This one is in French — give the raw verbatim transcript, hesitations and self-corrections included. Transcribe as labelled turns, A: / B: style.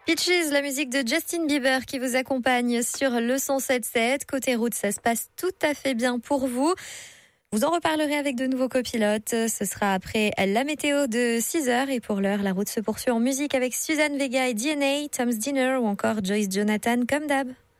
A: Peaches, la musique de Justin Bieber qui vous accompagne sur le cent sept sept. Côté route, ça se passe tout à fait bien pour vous. Vous en reparlerez avec de nouveaux copilotes. Ce sera après la météo de six heures. Et pour l'heure, la route se poursuit en musique avec Suzanne Vega et D N A, Tom's Dinner ou encore Joyce Jonathan comme d'hab.